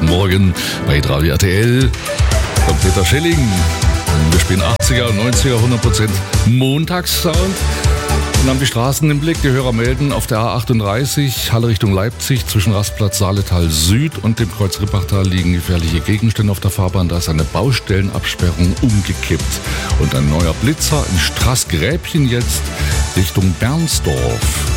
Morgen bei Radio RTL von Peter Schelling. Wir spielen 80er und 90er 100% Montagssound und haben die Straßen im Blick. Die Hörer melden auf der A38 Halle Richtung Leipzig zwischen Rastplatz Saaletal Süd und dem Kreuz Rippachtal liegen gefährliche Gegenstände auf der Fahrbahn. Da ist eine Baustellenabsperrung umgekippt und ein neuer Blitzer in Straßgräbchen jetzt Richtung Bernsdorf.